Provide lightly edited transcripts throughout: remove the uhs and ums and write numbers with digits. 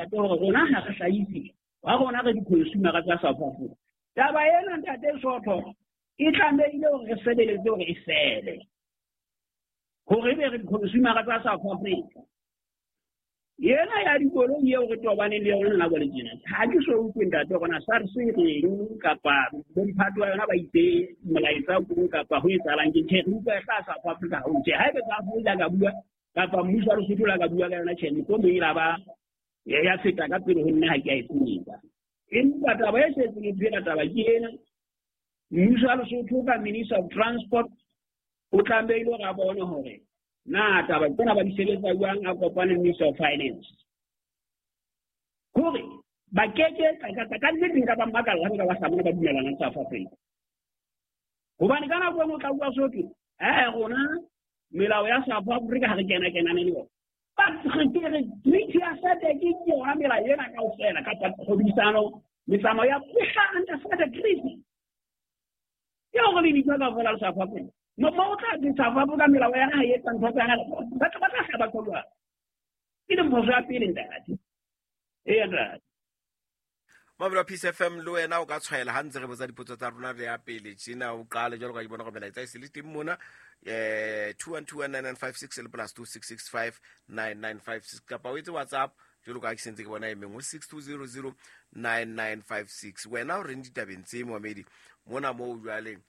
ntate hore rona ha re hlahisi wa rona re di-consumer tsa South Africa taba ena ntate Sotho e tlamehile hore re sebeletse hore e fele hore be re di-consumer tsa South Africa yena ya dikoloi eo re tobaneng le yona nako le tjena ha ke so utlwe ntate gona SARS reng kapa bomphato wa yona ba itse molaetsa o kapa ho etsahalang ke tjhe ka South Africa ho tjhe ha be ka Afrika ka bua kapa mmuso wa Lesotho la ka bua ka yona tjhe ko mo ila ba ya feta ka pele ho nna ha ke a itsenya empa taba e setse ke phela taba ke ena mmuso wa Lesotho ka Minister of Transport o tlamehile ga bona hore na taba tsena ba di sebetsa jwang a kopane le Minister of Finance hore ba keke ka nnete nka ba makala ha ba samana ba dumelana South Africa hobane kana go mo tla bua Sotho rona melao ya South Africa ha re kena le yona ba re treaty ya SADC ke yona melao ena ka ofela ka kgodisano metsamo ya pushana SADC treaty yo go le ditwa ka vola South Africa no mo tla di South Africa melao ya ha e tsang tsaka ba tla ba kolwa ile mo ja pele ndati nda Mamela Peace FM lo wena o ka tshwaela ha ntse re botsa dipotso tsa rona re ya pele tsena o qale jalo ka di bona go bela tsa isele teng mona 212956 le plus 26659956 kapa o itse WhatsApp jalo ka ke sentse ke bona e mengwe 62009956 wena o re ndi tabeng tse moamedi mona mo o jwaleng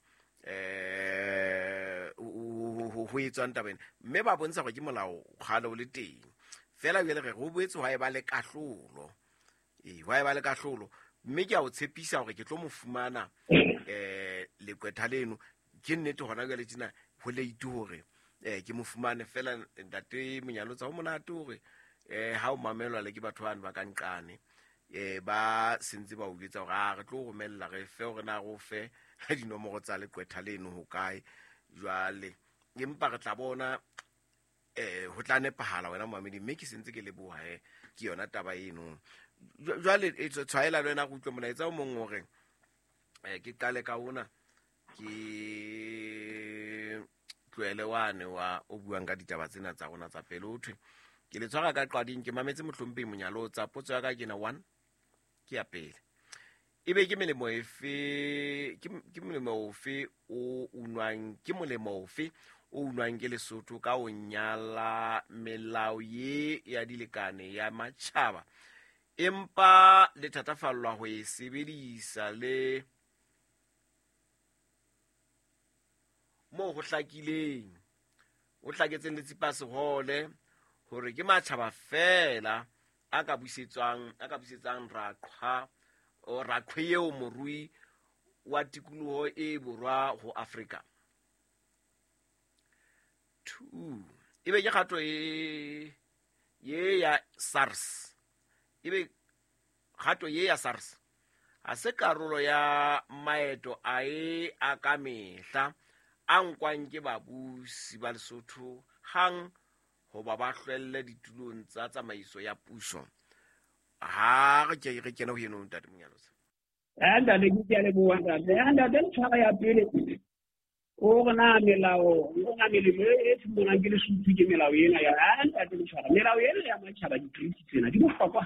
ho etswa tabeng mme ba bontsha go ke molao gale o le teng fela jwale re go boetse wa e ba le kahlolo wa e ba le kahlolo mme ke a o tshepisa gore ke tlo mo fumana lekwetha leno ke nnete gona jwale tsena ho le itu hore ke mo fumane fela ntate monyalo tsa o monate hore ha o mamelwa le ke batho bana ba kanqane ba sentse ba o ditsa gore re tlo romella re fe gore na go fe dinomoro tsa lekwetha leno ho kae jwale empa re tla bona ho tla nepahala wena moamedi mme ke sentse ke leboha ke yona taba eno jwale e tshwaela lena go utlwe molaetsa o mongwe gore ke qale ka ona ke tloele wane wa o buang ka ditaba tsena tsa rona tsa pele o thwe ke le tshwara ka qading ke mametse mohlompi monyalo tsa potso ya ka ke na 1 ke ya pele ebe ke melemo efe ke molemo ofe o unwang ke molemo ofe o unwang ke Lesotho ka o nyala melao ye ya dilekane ya matjhaba empa le thatafallwa ho e sebedisa le mo go hlakileng o hlaketseng le tsipa segole hore ke matjhaba fela a ka busetsang raqhwa eo morui wa tikoloho e borwa ho Afrika 2 ebe ke kgato ye ya SARS ebe kgato ye ya SARS a se karolo ya maeto a ka mehla a nkwang ke babusi ba Lesotho hang ho ba hlwelle ditulong tsa tsamaiso ya puso ha re kena ho yeno ntate monyalo anda le ke le bua anda del tshwara ya pele o gona melao o ga melemo e tsmona ke Lesotho ke melao ena ya anda del tshwara melao ena ya matjhaba di treaty tsena di bohlokwa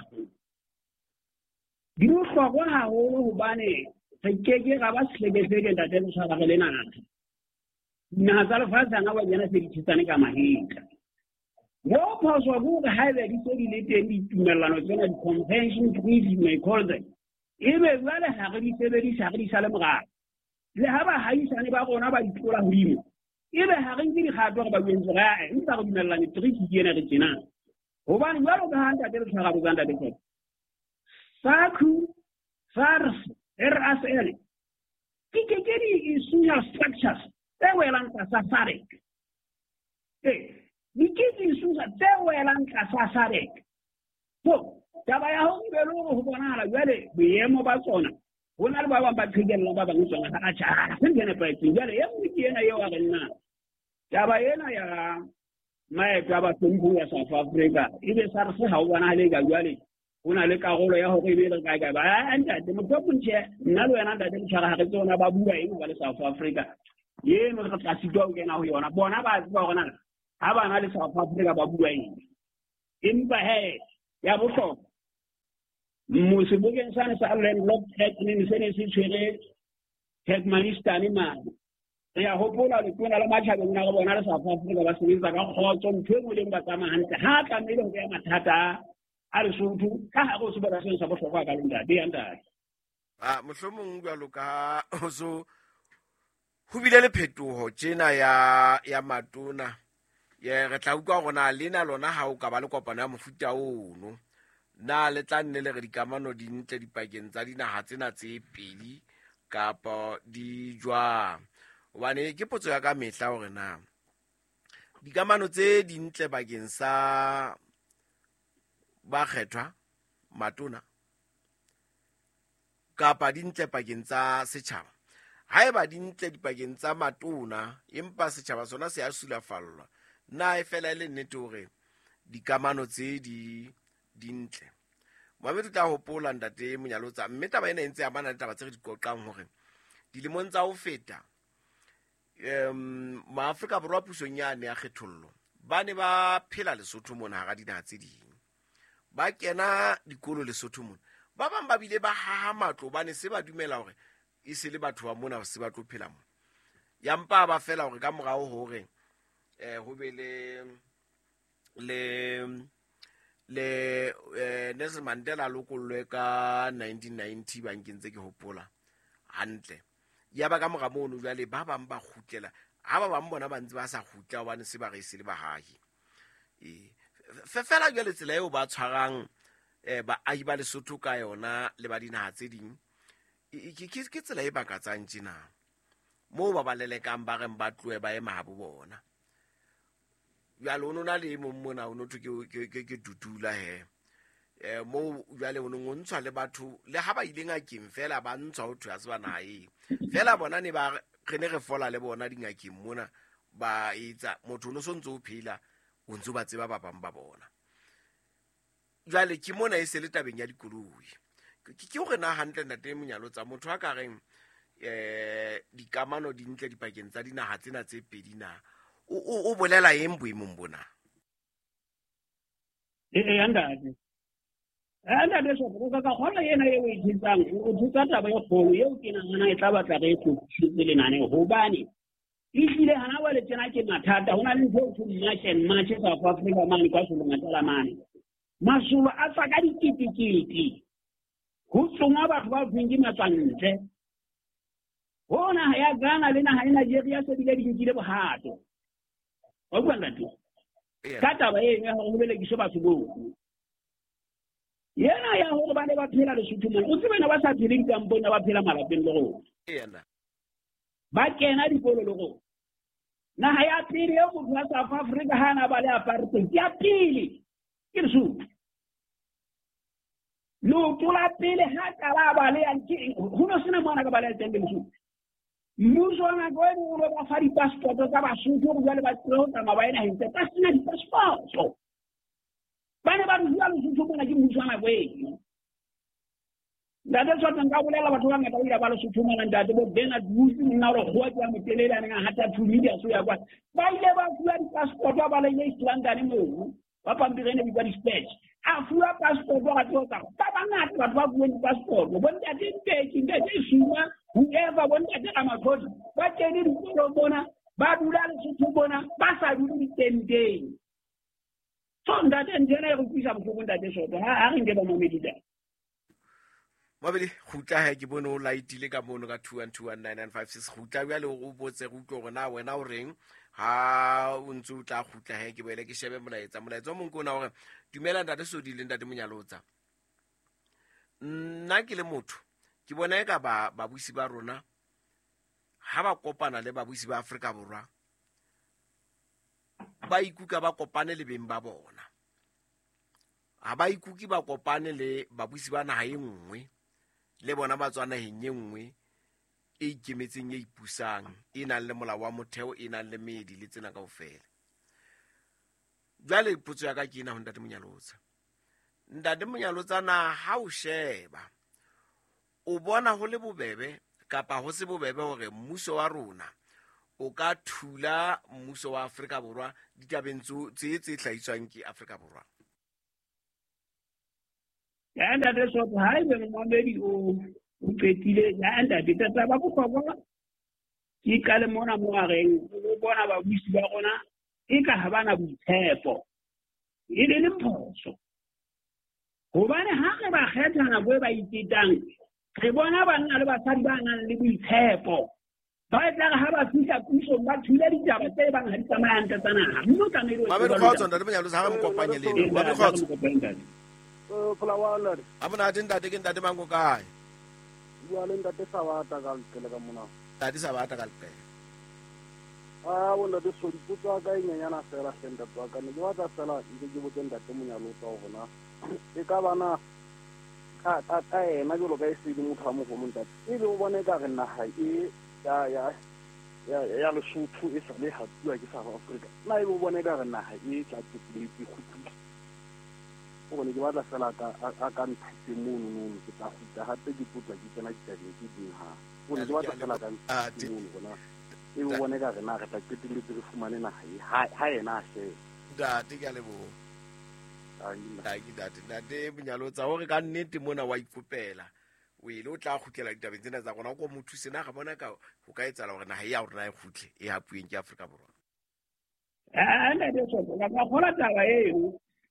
haholo hobane re keke ga ba slebefeke ntate le tshwara re lena na tsa lefatshe nga ba jena se ditshitsane ka maheka mo phoswa go ga haebe di tse di le teng ditumellano tsena di-convention treaties may call them ebe jwale ha re di sebedisa re di sa le morao le ha ba haisane ba rona ba ditlola hodimo ebe ha re nke dikgato gore ba buentse gae empa re dumellane treaty ke ena re tjena hobane jwalo ka ha ntate le tshwara bozanda le tsona SACU SARS RSL ke di-social structures tse welang tlasa SADC di-social tse welang tlasa SADC so taba ya ho be lo ho bonahala jwale boemo ba tsona ho na le ba bang ba qhekella ba bang tsona ha tjha se ngene pa etse jwale e mwe ke ena eo a re nna taba ena ya maeto a batsombu ya South Africa ebe SARS ha o bona le ka jwale ho na le karolo ya hore ebe re ka ba ntate motho puntse nna le wena ntate le tshwara ga re tsona ba bua eng ba le South Africa ye mo re tla sitwa o kena ho yona bona ba tswa gona ha bana le South Africa ba bua eng empa ya bohlokwa Sebokeng sane sa landlocked tract ne se ne se tshwere Turkmenistan mane. Re ya hopola le tona la matjhabeng na go bona le South Africa ba sebetsa ka kgotso ntho e mo leng ba tsamaya hantle ha tlamehile go ya mathata a Lesotho ka ha go se ba se sa bohlokwa ka lenda di anda. Mohlomong jwalo ka so ho bile le phetoho tjena ya matona re tla utlwa gona lena lona ha o ka ba le kopano ya mofuta ono na le tla nne le re dikamano di ntle dipakeng tsa dinaga tsena tse pedi kapa di jwang hobane ke potso ya ka mehla hore na dikamano tse dintle bakeng sa ba kgethwa matona kapa dintle pakeng tsa setjhaba haeba dintle dipakeng tsa matona empa setjhaba sona se a sulafallwa na e fela le nnete hore dikamano tse dintle Mohamed tla hopola ntate Monyalotsa mme taba ena entse amana le taba tse re di qoqang hore dilemong tsa ho feta Maafrika Borwa pusong yane ya kgethollo ba ne ba phela Lesotho mona ga dinaha tse ding ba kena dikolo Lesotho mona ba bang ba bile ba haha matlo ba ne se ba dumela hore e se le batho ba mona se ba tlo phela mona ya mpa ba fela hore ka morao hore ho be le Nelson Mandela lokollwe ka 1990 ba nkentse ke hopola hantle ya ba ka mora mono jwale ba bang ba khutlela ha ba bang bona ba ntse ba sa khutla hobane se ba re se le bahahi fela jwale tsela eo ba tshwarang ba ahi ba Lesotho ka yona le ba dinaha tse ding ke tsela e bakatsang tjena moo ba balelekang ba reng ba tloe ba ema habo bona jwale o nona le mo mona o no ke tutula mo jwale o no ntshwa le batho le ha ba ile ngakeng fela ba ntshwa ho thwa se ba nae fela bona ne ba re fola le bona dingakeng mona ba etsa motho no so ntse o phela o ntse ba tseba ba bang ba bona jwale ke mona e se le tabeng ya dikoloi ke hore na hantle ntate Monyalotsa motho a ka reng dikamano dintle dipakeng tsa dinaha tsena tse pedi na o bolela eng boemong bona anda so go ka gona yena e o itsang o thusa taba e kgolo eo ke nana e tla batla re go tshile nane hobane ile hana wa le tsena ke mathata hona le ntho go match South Africa mane kwa solo matala mane masolo a tsaka dikitikiti ho tsoma batho ba bvingi matsantle hona ya Ghana le naha ya Nigeria se bile di nkile bohato o bua ntate ka taba e ya ho belekiso batho bo yena ya ho ba ne ba phela Lesotho mona o tsebena ba sa phileng kampong ba phela malapeng le go ba kena dikolo le go naha ya pele ya motho wa South Africa hana ba le apartheid ya pele ke Lesotho no tola pele ha kala ba le anti ho no sena mona ka ba le teng Lesotho mmuso wa go e go ba fa di passport tsa Basotho go jwale ba tseo tsa mabaena hintse ba sena di passport bane ba dula Lesotho mona ke mmuso wa go e ndade so tanga bolela batho ba ngata ila ba Lesotho mona ndade bo bena dusi nna re go tsa motelela nga hata media so ya kwa ba ile ba fula di passport ba le East London mo ba pampirene di kwa dispatch a fula passport ba tsota ba bangata batho ba bueng passport bo ndate teki ndate shuma whoever bo ndate amakhodi ba teni dikolo bona ba dula Lesotho bona ba sa dule ditenteng so ndate ndena go pisa bohloko ndate soto ha re ngeba mo medita Mabele khutla ke bone o laitile ka mono ka 21219956 khutla bjale o botse go tlo gona wena o reng ha o ntse o tla khutla ke boele ke shebe molaetsa mo nkona hore dumela ntate Sodile ntate Monyalotsa nna ke le motho ke bona e ka ba buisi ba rona ha ba kopana le babuisi ba Afrika Borwa ba ikuka ba kopane le beng ba bona ha ba ikuki ba kopane le babuisi ba naha e nngwe le bona ba tswana heng engwe e ikemetseng e ipusang e nang le molao wa motheo e nang le medi le tsena kaofela jwale potso ya ka ke ena ho ntate Monyalotsa na ha o sheba o bona ho le bobebe kapa ho se bobebe hore mmuso wa rona o ka thula mmuso wa Afrika Borwa a ditabeng tse hlahiswang ke Afrika Borwa ya ntate Sotho ha ebe momamedi o qetile ya ntate tata ba bohlokwa ke kale mona mo gareng o bona ba buisi ba gona e ka ha bana boitshepo e le phoso hobane ha re ba kgethana bo ba itetang re bona banna le basadi ba nang le boitshepo ba tla ha ba fihla puso ba thula ditaba tse bang ha di tsamayang tsa naha mme ka mero ba be khotso ntate Monyalo sa ga mokopanye le ba be khotso Flawana amona ntate ke ntate mango kae bua le ntate Sabata ka ntele ka mona tadi Sabata ka lepela bona de so diputso ka nyenyana fela senda twa ka ne ke batla fela ntse ke botse ntate Monyalo tsa gona e ka bana ka ena jolo ka ise di motho mo go montate e be o bone ka re naga e ya Lesotho e sa le hatua ke South Africa na e bo bone ka re naga e tla tsile go khutla o bone ke batla fela ka nthute mono ke tla go gape ke putla ke tsena ditšhabeng ke ding ha o ne ke batla fela ka mono bona e bo bone ka re na re tla keteletse re fumane naga e ha ena a she ntate ke a leboga ntate Monyalo tsa gore ka nnete mona wa ikopela o ile o tla khutlela ditabeng tsena tsa gona go mo thuse na ga bona ka go ka etsala gore naga ya rona e khutle e hapueng ke Afrika Borwa ntate Sotho ka gola taba eo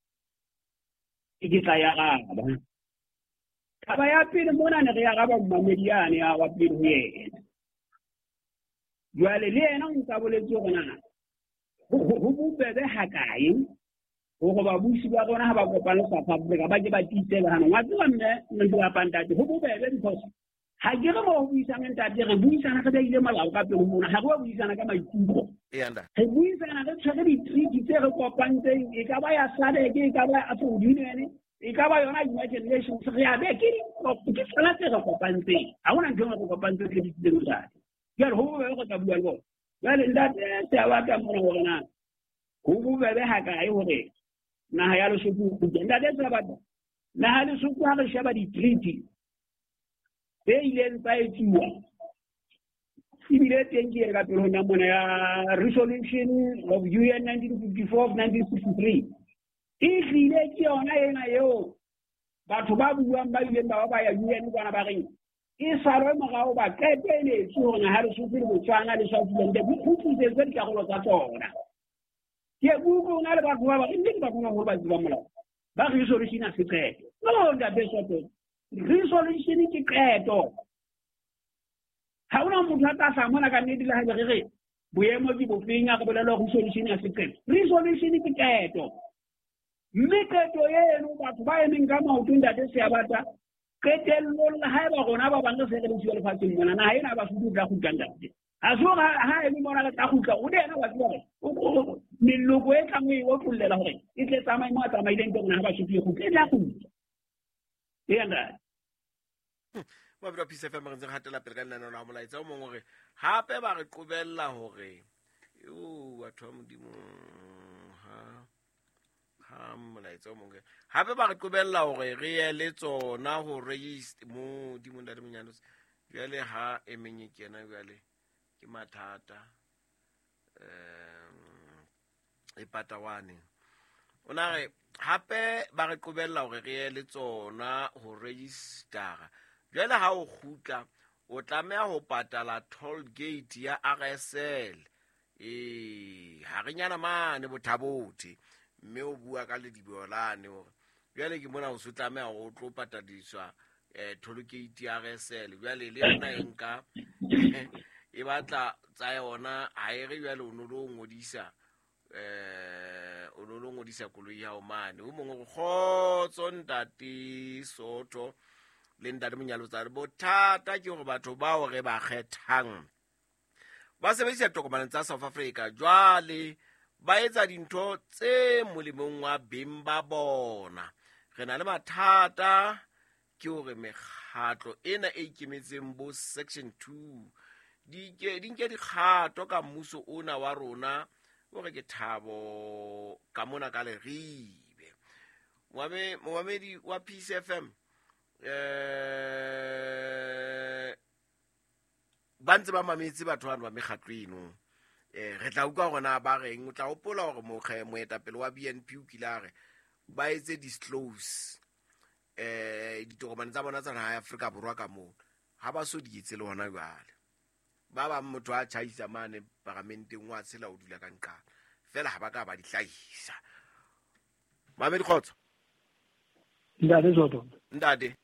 ke tla ya gaba taba ya pele mona ne re ya gaba mmamediane ya wa pele ho yena jwale le yena o nka boletse gona ho bobebe ha kae go ba busi ba gona ha ba kopana South Africa ba ke ba titse hana wa tswa mme ba pantate ho bobebe because ha ke re mo buisana ntate re buisana ka ile malao ka pele mona ha go buisana ka maikutlo re buisana re tshwere di tse re kopantseng e ka ba ya SADC e ka ba African e ka ba yona United Nations re ya be ke tsela tse re kopantseng ha hona ntho re kopantseng ke di tseng tsa ya ho bobebe go ka bua le bona jwale ntate se a batla mona gore na ho bobebe ha kae hore naha ya Lesotho go tsenda tse tsa batho naha ya Lesotho ha re sheba di-treaty tse ileng tsa etsuwa ebile teng ke ka pele hona mona ya resolution of UN 1954 of 1963 e tlile ke yona ena eo batho ba buang ba ileng ba ya UN bona ba reng e salwe morao ba qetelletse hore naha ya Lesotho le Botswana le Swaziland di khutlise dikarolo tsa tsona ke buku na le batho ba mme ba bona hore ba tseba molao ba resolution a se qeto no ntate Sotho resolution ke qeto ha una motho a tla sa mona ka nnete le ha re boemo ke bofeng a go bolela resolution a se qeto resolution ke qeto mme qeto eno batho ba emeng ka maoto ntate se a batla qetello le ha ba gona ba bang se re le tswele fatseng mona na ha ena ba fudu tla go ntate a so ha e mona ka khutla o dena ba tswa o meloko e tla mo e o tlolela hore e tle tsamaya mo tsamaileng teng ha ba se go tla go e anda wa bra Peace FM re gatela pele ka nna la molaetsa o mongwe gore hape ba re qobella hore batho ba modimo ha molaetsa o mongwe hape ba re qobella hore re ye le tsona ho register mo dimong da Monyalo jale ha emenye kena jale ke mathata e patawane ona re hape ba re qobella hore re ye le tsona ho register jale ha o khutla o tlamea ho patala toll gate ya RSL ha re nyana mane bothaboti mme o bua ka le dibolane hore jale ke mona o se tlamea go tlo patadiswa toll gate ya RSL jale le yona enka e batla tsa yona ha e re jale o no lo ngodisa koloi ya o mane o mongwe go khotso ntate Sotho le ntate Monyalo tsa bothata ke gore batho bao re ba kgethang ba sebedisa tokomane tsa South Africa jwale ba etsa dintho tse molemong wa beng ba bona re na le mathata ke gore mekgatlo ena e ikemetseng bo section 2 di nke dikgato ka mmuso ona wa rona gore ke Thabo ka mona ka Leribe moamedi wa Peace FM ba ntse ba mametse batho ba mekgatlo eno re tla utlwa gona ba reng o tla gopola gore moetapele wa BNP o kilare ba etse disclose ditokomane tsa bona tsa naha ya Afrika Borwa ka moo ha ba so di etse le hona jwale ba ba motho a tšhaisa mane parlamenteng wa tsela o dula ka nqana fela ha ba ka ba di hlahisa Mamedi Khotso ndade zodo ndade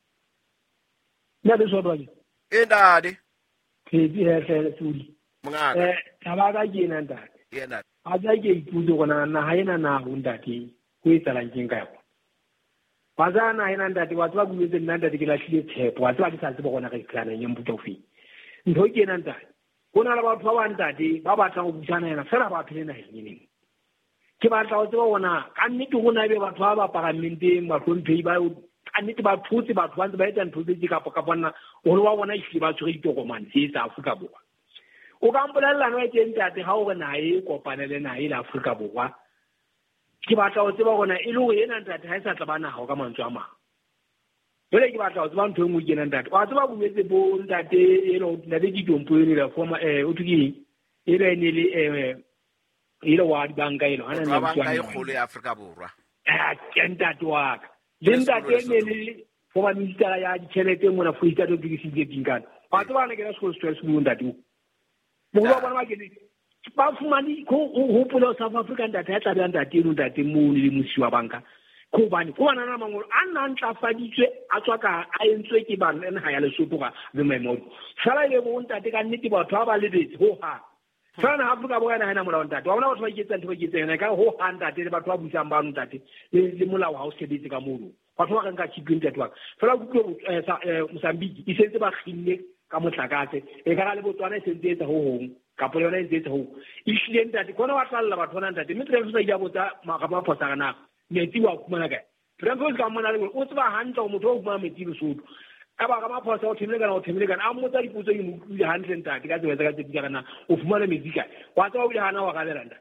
zodo ndade phedi hele tsuli mongaka taba ka ke nna ndade yena a tsa ke iputse gona na ha ena na ho ndate go etsalang ke nka ba tsana ena ndate wa tswa buetse nna ndate ke lahlile tshepo wa tswa ke sa tseba gona ga itlana nya mputa ofi ntho ke nna ndate bona la batho ba ndate ba batla go butsana ena fela ba phele na ene ke batla go tseba gona ka nnete go na be batho ba ba parlamenteng ba tlhomphe ba ka nnete ba thutse batho ba ntse ba etsa ntho tse ka bona o le wa bona e ba tshwere ditokomane tse tsa Afrika Borwa o ka mpolella no e teng tate ha o re na e kopanele na e la Afrika Borwa ke batla go tseba gona e le go ena tate ha e sa tla bana ha o ka mantswe a mang bele ke batla go tseba ntho engwe ke ena tate wa tseba buetse bo ntate e lo la di dompo e le forma o tuki e le ne le ile wa di banka ile hana ne banka e kholo ya Afrika Borwa ke ntate wa ka le ntate ne le forma minister ya ditšhelete mona fuita do dirisitse dingana ba tseba ne ke la school stress mo ntate mo ba bona ke ne ba fumani go pula South Africa ntate ya tla ntate no ntate mo le musiwa banka go bane go bana na mangolo a nna ntlafaditswe a tswa ka a entswe ke bana ena ha ya Lesotho ga le maemolo sala ile bo ntate ka nnete batho ba le betse ho ha sana Afrika Borwa na molao ntate wa bona batho ba iketsa ntho ba iketseng ka ho ha ntate le batho ba busang ba ntate le molao ha o sebetse ka mono batho ba ka nka chipin ntate wa fela go Mozambique e sentse ba khille ka motlakatse e ka le Botswana e sentse etsa ho hong ka pole yona e etsa ho ihlile ntate kona wa tlalla batho bona ntate mme tre se ya botsa magaba photsa kana metsi wa khumana ka Trump ka mona le o tsba hantle o motho o khumana metsi le Lesotho ka ba ga maphosa o themile kana a motsa diputso e mo ile hantle ntate ka tsebe ka tsebe kana o fumana metsi ka wa tswa o ile hana wa ka leranda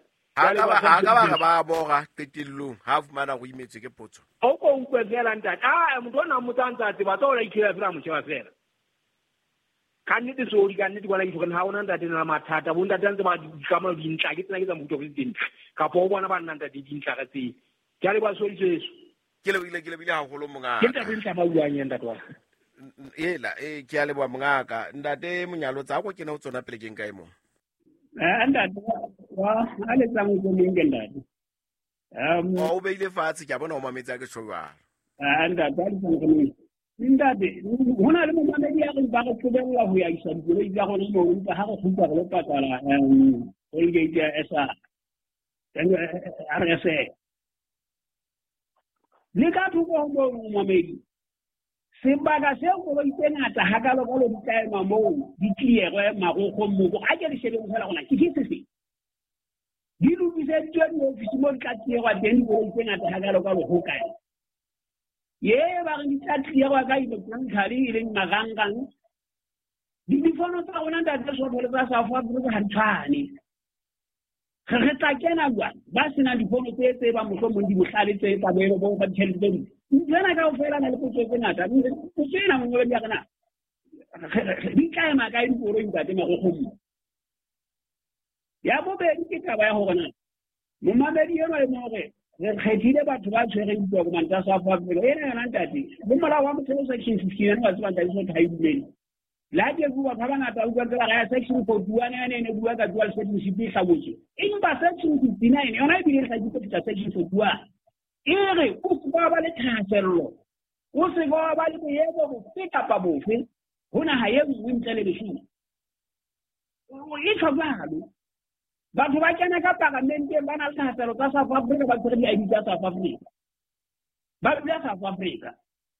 ha ba boga tetillong ha fumana go imetse ke potso o ko ukwela ntate motho ona motsantsha tse ba tswa o ikira fela mo tsheba fela ka nnete so di ka nnete bona itho kana ha ona ntate na mathata bo ntate ntse ba dikamano di ntla ke tsena ke tsa motho go diteng ka po bona ba nna ntate di ntla ka tse ke le ba so ditseso ke le bile ha go lo monga ke ntate ntla ba uanya ntate wa ela ke a le bua mongaka ndate monyalo tsa go kena o tsona pele ke nka emo ndate wa a le tsa go menge ndate o beile fatshe ke a bona o mametsa ke tshwara ndate a le tsa go menge ndate hona le momamedi ya go ba go tshobela ho ya isa dikolo tsa go le mo ntse ha go khutla go patala Colgate ya SA RSA le ka thuko go momamedi sebaka se go ba itsengata ha ka lo di taema mo di tlierwe magogo mo a ke le shebe go fela gona ke se di lukise tswe mo ofisi mo ka tlierwa teng go itsengata ha ka lo go kae ye ba re di tlierwa ka ile khali ile magangang di fono tsa gona ntate so le ba sa fa go ha tshwane re tla kena ba sena di fono tse ba mo mo di mohlale tse ba belo bo ba tšhelete nna ka o fela na le potso ke nata o tsena mo le ya kana di ka ema ka diporo di tate go gomo ya bo be di ka ba ya go bona mo mamedi yo le mo re khethile batho ba tshwere ditokomane tsa South Africa ena yona ntate mo mola wa motho section 15 wa tswa tsa iso thaibuleng la ke bua ba bana ta utlwa ga section 41 ne bua ka dual citizenship e hlabotse empa section 59 yona e bile ga ditse tsa section 41 ere o se ba le thasello o se ba le boyebo bo feta pa bofe hona ha ye nngwe ntle le lesho o e tshwabalo batho ba kena ka parlamente ba na le thasello tsa South Africa ba tsere di ID tsa South Africa ba bula South Africa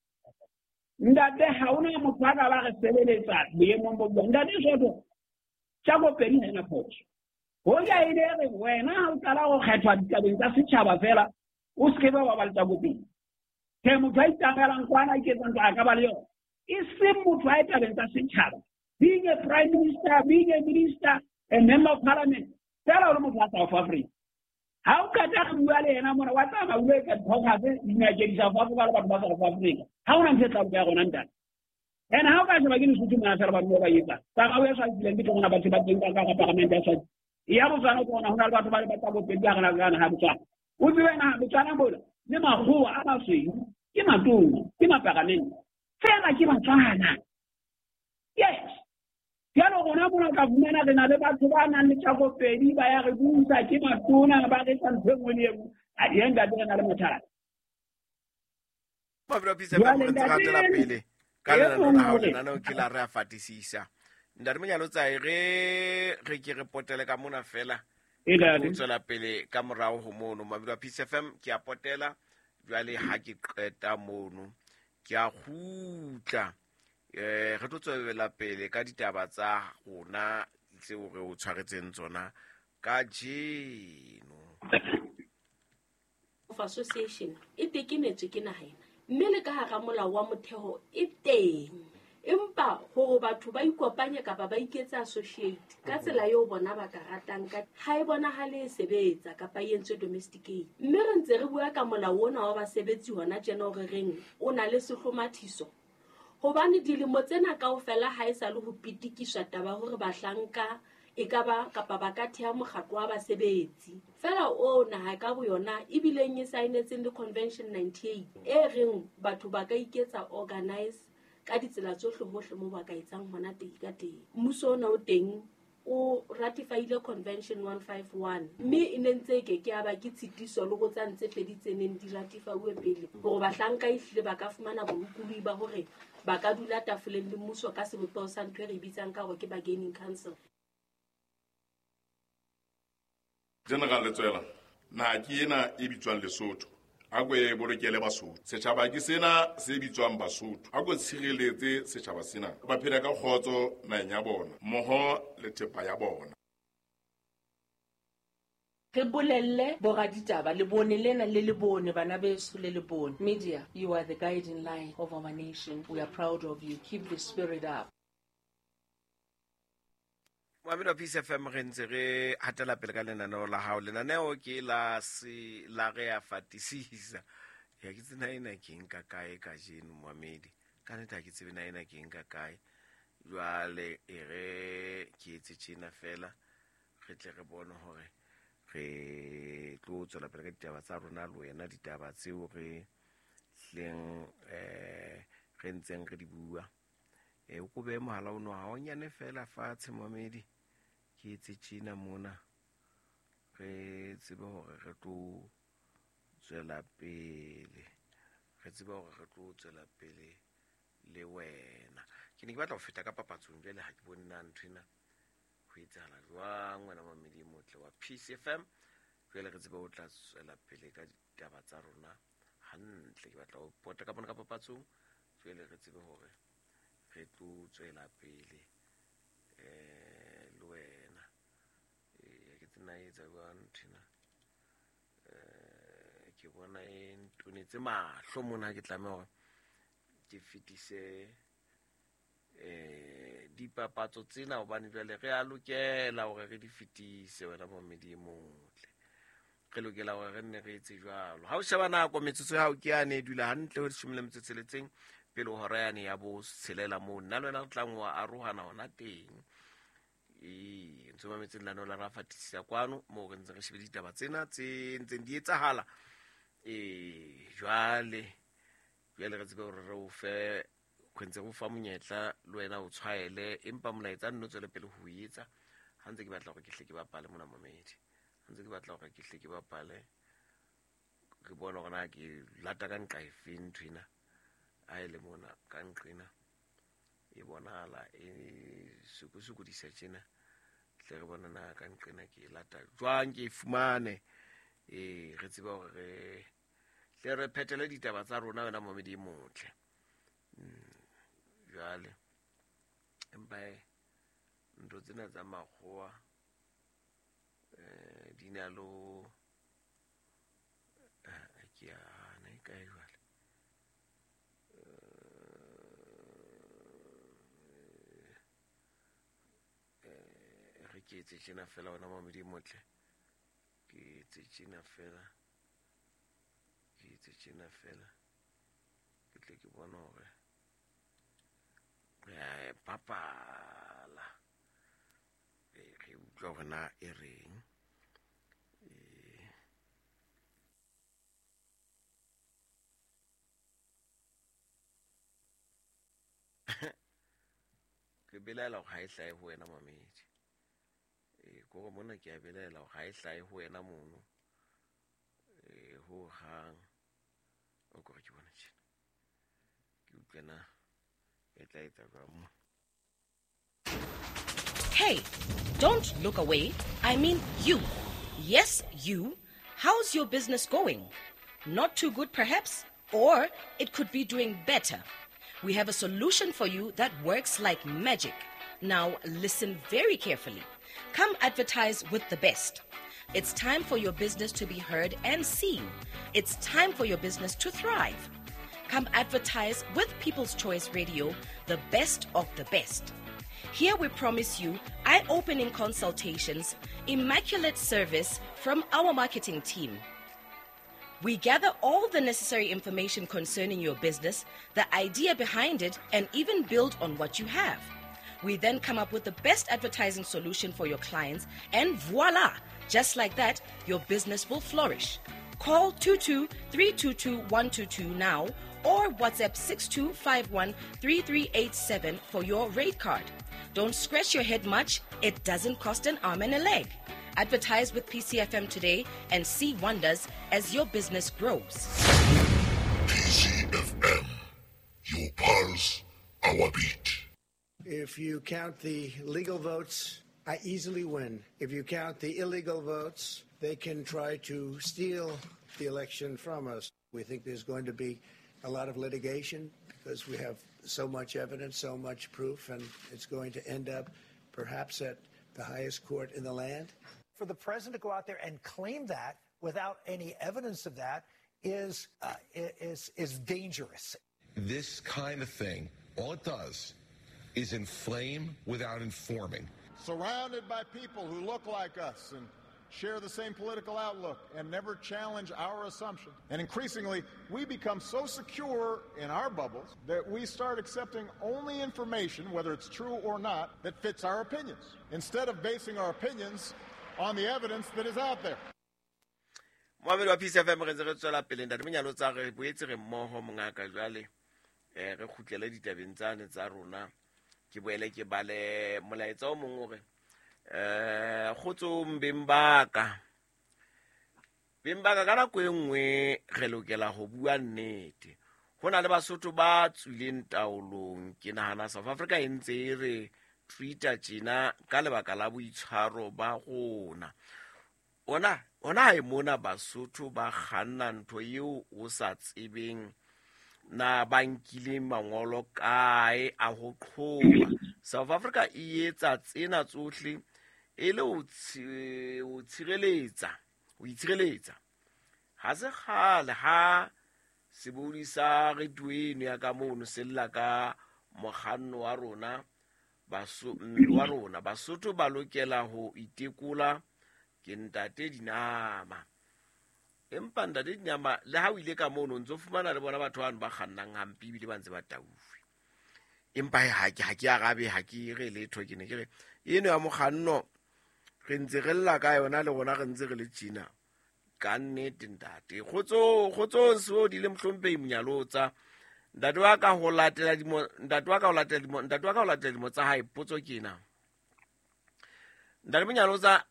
ndate ha ona motho a ka ba re sebeletsa boemong bo ndate soto tsa go pedi na potso ho ya ile re wena ha o tsala go kgethwa ditabeng tsa setšhaba fela o se ba ba tsa bopedi ke motho a itagalang kwana ke tsantsa ka ba le yo e se motho a itabeng tsa setšhaba being a prime minister, being a minister, a member of parliament fela o le motho a South Africa ha o ka tla bua le yena mona wa tsama o le ka thogabe dinageng tsa South Africa ba ba South Africa ha ona ntse ya gona ntana ena ha o ka se ba ke lesuthu mona fela ba mo ba yetsa ka ga o ya sa ile ke tsona ba tse ba teng ka parliament ya sa ya bo tsana tsona hona le batho ba le ba tsa bopedi ya gana ha botsana o tswe na botsana bona le magua a ba se ke matona ke mapagamento fela ke batswana yes jalo gona mona ka fumana re na le batho ba nang le tšakopedi ba ya re busa ke matona ba re sa ntho engwe le engwe a di enda di re na le mathata gatela pele ka lenaneo la gago lenaneo ke la re a fatisisa ntate monyalo tsae ge ke re potele ka mona fela o tswela pele ka morago go mono mabelo a Peace FM ke a potela jwale ha ke qeta mono ke a gutla re tlo tswela pele ka ditaba tsa gona tseo re o tshwaretseng tsona ka jeno of association e tekenetswe ke nageng mme le ka hara molao wa motheo e teng empa gore batho ba ikopanye kapa ba iketsa associate ka tsela yo bona ba ka ratang ka ha e bonagale e sebetsa kapa e entswe domesticate mme re ntse re bua ka molao ona wa basebetsi hona tjena gore reng o na le sehlomathiso hobane dilemo tsena kaofela ha e sa le ho pitikiswa taba hore bahlanka e ka ba kapa ba ka thea mokgatlo wa basebetsi fela ona ha ka bo yona e bileng e saenetseng le convention 98 e reng batho ba ka iketsa organize ka ditsela tsohle hohle mo ba ka etsang hona teng ka teng mmuso ona o teng o ratifaile convention 151 mme e nentse ke aba ke tshitiso le go tsantse feditseneng di ratifauwe pele gore bahlanka ihlile ba ka fumana bohukuli ba hore ba ka dula tafoleng le mmuso ka sebopego sa ntho e re bitsang ka gore ke bargaining council. General Letswela na ke ena e bitswang Lesotho a kwe bolokele Basotho setjhaba ke sena se bitswang Basotho a go tshireletse setjhaba sena ba phela ka khotso nang ya bona moho le thepa ya bona re bolelle boraditaba le bone lena le bone bana beso le bone media you are the guiding light of our nation we are proud of you keep the spirit up Mabelo Peace FM re ntse re hatela pele ka lenaneo la hao lenaneo ke la ge a fatisisa ya ke tsena ena ke nka kae ka jeno moamedi ka neta ke tsebena ena ke nka kae jwale e re ke etse tjena fela re tle re bone hore re tlo tswela pele ka ditaba tsa rona le wena ditaba tseo re hleng re ntseng re di bua o go be mohala o no ha o nyane fela fatshe moamedi ke etse tjena mona re tsebe hore re tlo tswela pele le wena ke ne ke batla go feta ka papatsong jale ha ke bone na nthwena go etsala jwang wena moamedi motle wa Peace FM jale re tsebe o tla tswela pele ka ditaba tsa rona hantle ke batla go pota ka bona ka papatsong jale re tsebe hore re tlo tswela pele le wena ke tsena etsa jwang thina ke bona e ntonetse mahlo mona ke tlameha hore ke fetise dipapatso tsena hobane jwale re a lokela hore re di fetise wena moamedi motle re lokela hore re nne re etse jwalo ha o sheba nako metsotso ya hao ke yane e dula hantle ho 16 pele hora yane ya bo tshelela mo nna le wena re tlang wa arohana hona teng ntse mametseng lana la ra fatisisa kwano mo re ntse re shebe ditaba tsena tse ntseng di etsahala jwale re tsebe hore re o fe khwentse go fa monyetla le wena o tshwaele empa molaetsa nno tswele pele ho etsa ha ntse ke batla hore ke hle ke bapale mona mamedi ha ntse ke batla hore ke hle ke bapale ke bona hore na ke lata ka nqa efeng thwena a ile mona ka nqina e bonala e suku-suku-disa tjena tle re bona na ka nqina ke lata jwang ke fumane re tseba hore re phetele ditaba tsa rona wena moamedi motle jwale empa ntho tsena tsa makgowa di na lo ke ana e kae jwale re ke etse tjena fela wena moamedi motle ke etse tjena fela ke tle ke bona hore papala re utlwa hore na e reng ke belaela go ga e hlae go wena mamedi kore mona ke a belaela go ga e hlae go wena mono go gang o kore ke bona tšena ke utlwena e tla etsa ka mo. Hey, don't look away. I mean you. Yes, you. How's your business going? Not too good, perhaps? Or it could be doing better. We have a solution for you that works like magic. Now, listen very carefully. Come advertise with the best. It's time for your business to be heard and seen. It's time for your business to thrive. Come advertise with People's Choice Radio, the best of the best. Here we promise you eye-opening consultations, immaculate service from our marketing team. We gather all the necessary information concerning your business, the idea behind it, and even build on what you have. We then come up with the best advertising solution for your clients, and voila! Just like that, your business will flourish. Call 22-322-122 now or WhatsApp 6251-3387 for your rate card. Don't scratch your head much. It doesn't cost an arm and a leg. Advertise with PCFM today and see wonders as your business grows. PCFM, your pulse, our beat. If you count the legal votes, I easily win. If you count the illegal votes, they can try to steal the election from us. We think there's going to be a lot of litigation because we have so much evidence, so much proof, and it's going to end up perhaps at the highest court in the land. For the president to go out there and claim that without any evidence of that is dangerous. This kind of thing, all it does is inflame without informing. Surrounded by people who look like us and share the same political outlook and never challenge our assumptions. And increasingly, we become so secure in our bubbles that we start accepting only information, whether it's true or not, that fits our opinions, instead of basing our opinions on the evidence that is out there. Mohammed wa PCFM re re tswela pele ntate monyalo tsa re boetse re mmoho mongaka jwale re khutlele ditabeng tsane tsa rona ke boele ke bale molaetsa o mongwe re khotso mbimbaka ka nako enngwe re lokela go bua nnete go na le Basotho ba tswileng taolong ke nahana South Africa e ntse re Twitter tjena ka lebaka la boitshwaro ba gona ona e mona Basotho ba kganna ntho eo o sa tsebeng na bankile mangolo kae a go qhoba South Africa e etsa tsena tsohle e le o itshireletsa ha se khale ha se bodisa re tueno ya ka mono sella ka moghanno wa rona Basotho ba lokela ho itekola ke ntate dinama empa ntate dinama le ha o ile ka mono ntse fumana le bona batho bana ba khannang hampi bile ba ntse ba taufi empa ha ke arabe ha ke re letho ke ne ke re eno ya moghanno re ntse re lla ka yona le gona re ntse re le tjina ka nnete ntate khotso so di le mhlompe monyalotsa ntate wa ka ho latela dimo tsa hae potso kena ntate monyalotsa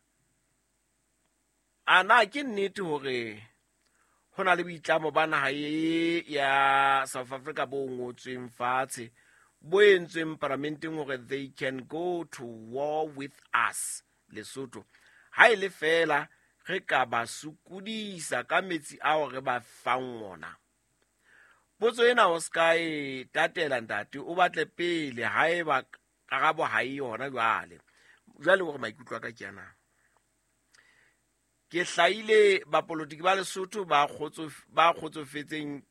ana ke nnete hore hona le boitlamo ba naha ya South Africa bo ngotsweng fatshe bo entsweng parlamenteng hore they can go to war with us Lesotho ha ile fela re ka ba sukudisa ka metsi a hore ba fangona potso ena o sky tatela ntate o batle pele haeba karabo ha e yona jwale hore maikutlo ka ke yana ke hlaile ba politiki ba Lesotho ba kgotsofetseng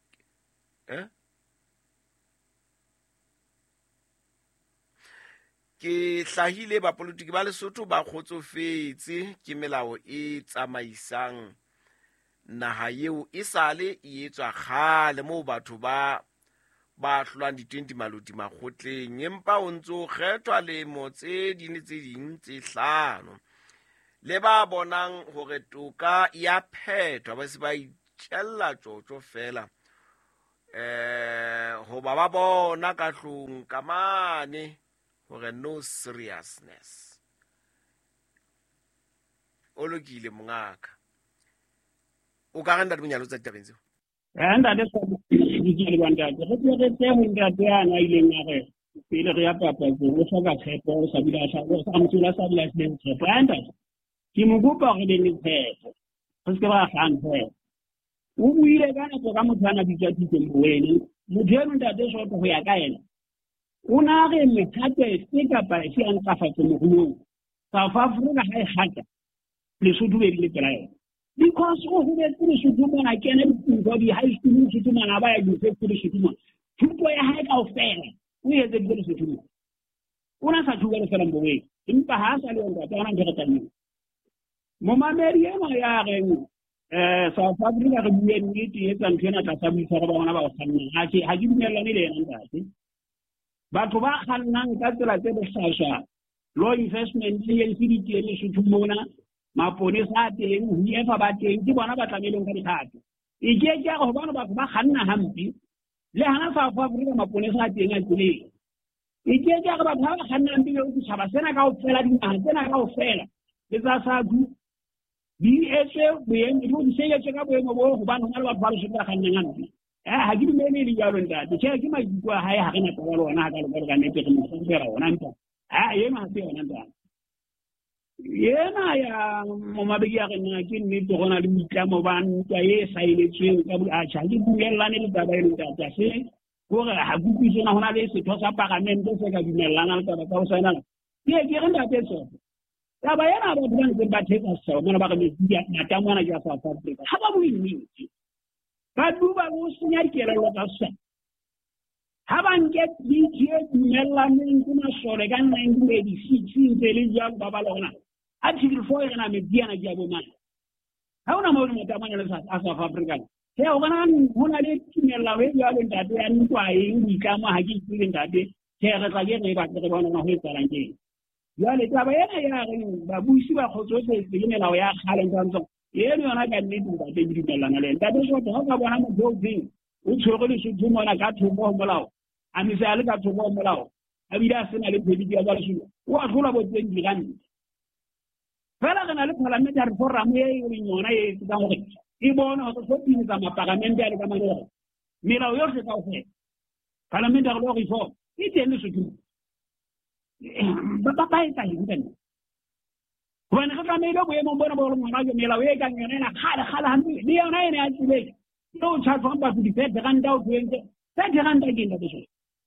ke hlahile ba politiki ba Lesotho ba kgotsofetse ke melao e tsamaisang naha eo e sale e etswa khale mo batho ba hlwang di-20 maloti makgotleng empa o ntse o kgethwa le motse ding tse hlano le ba bonang hore toka ya phethwa ba se ba itjella tjotjo fela ho ba bona ka hlong kamane gore no seriousness. O lokile mongaka. O ka renda Monyalo tsa tabeng tseo. Ntate so di le bantate re tsetse ho ntate ana ileng ya re pele re ya papa go hloka tshepo o sa bila sa o sa motula sa bila se tshepo ntate ke mo kopa gore le tshepo go se ba gaan tshepo o buile ka nako ka mothana ditsa ditse mboweni modimo ntate so go ya ka ena o na re methate se ka pa se an ka fa mo go South Africa ha e hata le Lesotho be le tsela yona because o go be tsere Lesotho mona ke ene go di high school Lesotho mona ba ya di se tsere Lesotho mona thuto ya hae ka ofela o ye tsere Lesotho una sa thuga le fela mbowe empa ha sa le ngo tsana ngere tani mo mamedi ena ya reng South Africa re bue nnete e tsa nthena tla sa buisa ba bona ba go sanna ha ke dumellane le ena ntate batho ba khannang ka tsela tse bohlasha law enforcement le NCDT le Lesotho mona mapone sa teng whoever ba teng ke bona ba tlameleng ka dikgato e ke go bona batho ba khanna hampi le hana South Africa mapone sa teng a tsile e ke go batho ba khanna hampi le go tshaba sena ka ofela dinaga sena ka ofela le tsa sa du di etse boemo di seyetse ka boemo bo go bana le batho ba le sotla khanna hampi ha ke dumele le jalo ntate ke maikutlo a hae ha re na taba le ona ka le ka nete ke mo tsera ona nta yena ha se ona nta yena ya mo mabedi ya rena ke nnete gona le mitlamo ba ntwa e sailetsweng ka boacha ke dumellane le taba e ntate se gore ha bupisona hona le setho sa parliamente se ka dumellana le taba ka o saena ke re ntate so taba yena ba bua ntse ba theka so mona ba re media nata mona ja South Africa ha ba bui nnete ba duba go senya dikelelo ka sa ha ba nke dithe dumellaneng ke masole ka 1986 ntse le jang ba ba lona Article 4 na media na ja bona ha ona mo mota manya le South Africa ke o kana hona le timela we ya le ntate ya ntwa e ngikama ha ke tsile ntate ke re tla ke ba ke bona na ho etsa ke ya le taba yana ya re ba buisi ba khotsotse le melao ya khale ntantso yena yona ka nnete ba te dimelana le ntate so ho ka bona mo jogging o tshwere le se dumona ka thobo molao a mi sa le ka thobo molao a bida sena le phedi ya ba le shuno o a thola bo teng di gane fela gana le parliamentary forum e yona e tsa gore e bona go tsopile tsa maparlamente a le ka manelo melao yotlhe ka ofela parliamentary law reform e teng le sotho ba e tsa hintene bona ga tlamehile boemo bona bo le ngwana yo melao e ka yona kgale hampe le yona ene a tsile no charge from ba di fed randa o twente fed randa ke nda beso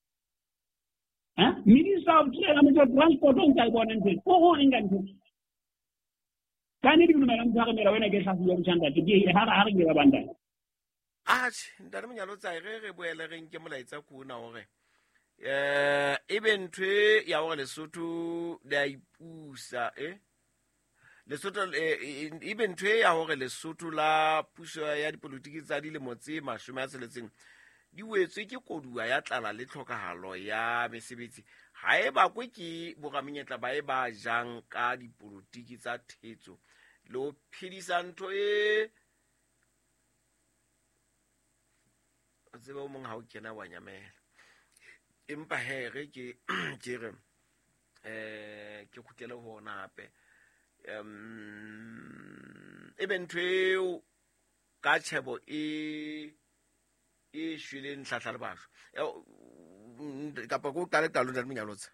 minister of transport on ka bona ntse go engane kani di dumela mtshware mela wena ke tlhasi ya botshanda ke ha re ke ba banda ndare Monyalo tsa re boele re nke molaetsa kuna hore ebe ntwe ya hore Lesotho le a ipusa Lesotho ebe ntwe ya hore Lesotho la puso ya dipolitiki tsa dilemo tse 16 di wetswe ke koduwa ya tlala le tlhokahalo ya mesebetsi ha e ba kwe ke bogamenyetla ba e ba jang ka dipolitiki tsa thetso le o phedisa ntho e tseba o mong ha o kena wa nyamela empa here ke re ke khutele hona hape ebe ntwe ka tshebo e shwele ntlhatla le batho kapa go tale talo ntate Monyalo tsa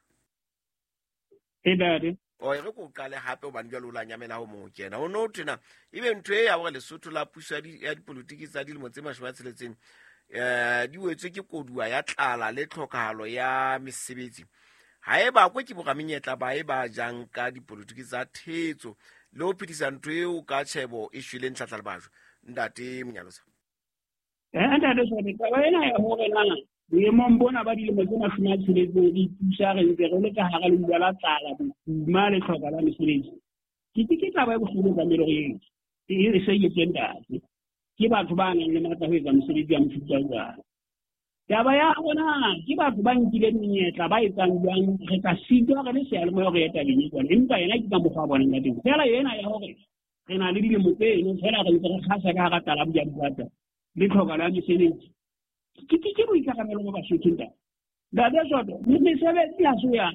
dade o re go qale hape o bana jalo la nyamela ho mo kena o no tena ebe ntwe ya gore Lesotho la puso ya dipolitiki tsa dilemo tse 16 di wetswe ke koduwa ya tlala le tlhokahalo ya mesebetsi ha e ba kwe ke bogamenyetla ba e ba jang ka dipolitiki tsa thetso le o phedisa ntwe o ka tshebo e shwele ntlhatla le batho ntate Monyalo tsa ntate so taba ena ya hore na boemong bona ba dilemo tse 16 di pusa re ntse re le ka hara le bua la tlala boma le tlhoka la mesebetsi ke taba e bohloko ka melo e se ye tendase ke batho ba nang le matla ho etsa mesebetsi ya mofuta jwalo taba ya bona ke batho ba nkile menyetla ba etsang jwang re ka sitwa re le sealemoya go eta lenyekwane empa yena ke ka mokgwa wa boneng ka teng fela yena ya hore re na le dilemo tse eno fela re ntse re kgasa ka hara tala bja dibata le tlhoka la mesebetsi ke boikakamelo mo Basotho ntate soto mesebetsi ya so ya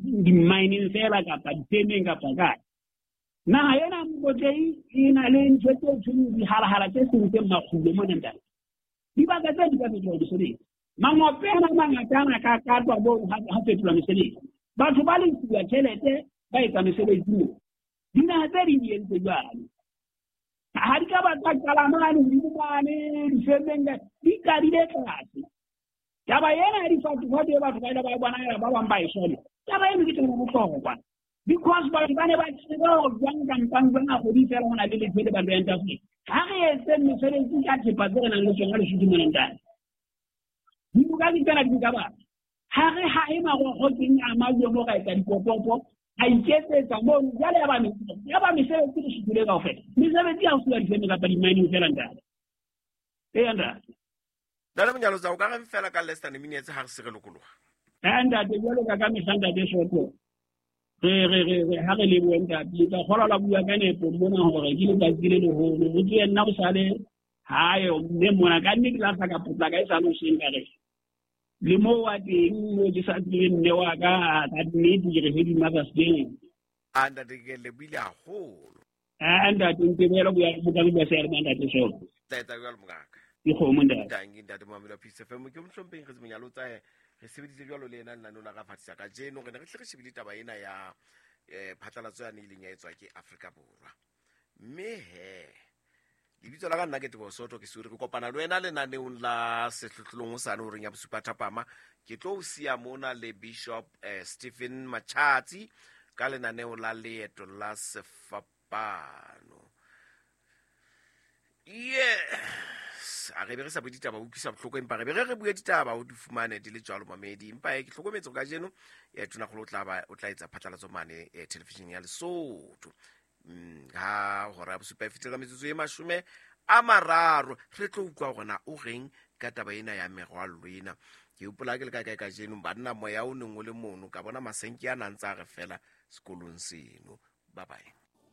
di-mining fela kapa di-farming kapa kae naga ena Mokotei e na le ntho tse tshweng dihalagala tse sentseng makgulo mo nentane dibaka tse di ka fetola mesebetsi mangope ana mangatana ka katwa bo ha fetola mesebetsi batho ba le siya tšhelete ba etsa mesebetsi mo dinaga tse di di entse jalo ha di ka ba tsa kalamane dimane di-farming di kadile tlase taba ena di fatofatse batho ba ile ba bona ba bang ba e sole taba eno ke teng bohlokwa because batho ba ne ba tseba go jwang kampang bona go di fela gona le lefele ba le enta fle ha re etse mesebetsi ka thepa tse re nang le tsona le shudi mona ntane di buka di tsena di ka ba ha re ha e mago keng a mayo mo ga etsa dipopopo a iketsetsa mo jale ya ba mesebetsi le shudile ka ofela mesebetsi ya go sula difeme kapa di-mining fela ntane enda Dale Monyalo tsa o ka re fela ka less than a minute ha re se re lokologa ntate jalo ka mesanta de soto re ha re le buenta di ka gola la bua ka nepo mona hore ke le tsile le ho le botse nna go sale hayo mme mona ka nne la sa ka putla ka isa lo shinga re le mo wa teng mo di sa tsile nne wa ka ne di re hedi Mother's Day anda de ke le bile a holo anda tinte belo bua mo ka bua se re manda de soto tata ya mongaka di go mo nda tangi ntate Mamela Peace FM ke mhlompeng re Monyalo tsa re sebeditse jalo le ena nna ka fatisa ka jeno re ne re tle re shebile taba ena ya phatlalatso ya ne ileng ya etswa ke Afrika Borwa mme lebitso la ka nna ke Tebosoto ke sure ke kopana le wena lenaneong la sehlohlolong sane o reng ya bosupa thapama ke tlo o sia mona le Bishop Stephen Machatsi ka lenaneo la leeto la sefapano a re be re sa bue ditaba utlwisa bohloko empa re be re bue ditaba o di fumane di le jalo mamedi empa ke hlokometse ka jeno tona go o tla etsa phatlalatso mane television ya Lesotho ha hora bosupa fitela metsotso e 30 re tlo utlwa gona o reng ka taba ena ya merwalo ena ke upola ke le ka jeno banna moya o neng o le mono ka bona masenke a nantsa re fela sekolong seno bye bye